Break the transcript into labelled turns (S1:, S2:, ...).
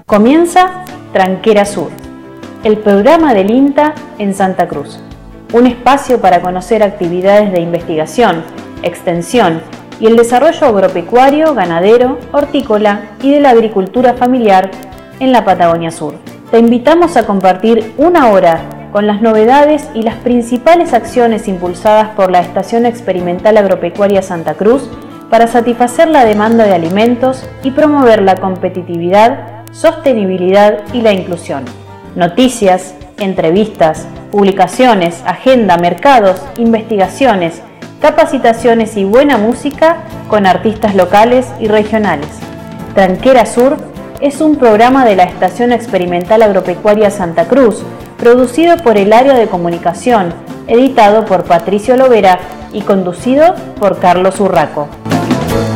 S1: Comienza Tranquera Sur, el programa del INTA en Santa Cruz. Un espacio para conocer actividades de investigación, extensión y el desarrollo agropecuario, ganadero, hortícola y de la agricultura familiar en la Patagonia Sur. Te invitamos a compartir una hora con las novedades y las principales acciones impulsadas por la Estación Experimental Agropecuaria Santa Cruz para satisfacer la demanda de alimentos y promover la competitividad, sostenibilidad y la inclusión. Noticias, entrevistas, publicaciones, agenda, mercados, investigaciones, capacitaciones y buena música con artistas locales y regionales. Tranquera Sur es un programa de la Estación Experimental Agropecuaria Santa Cruz, producido por el área de comunicación, editado por Patricio Lovera y conducido por Carlos Urraco.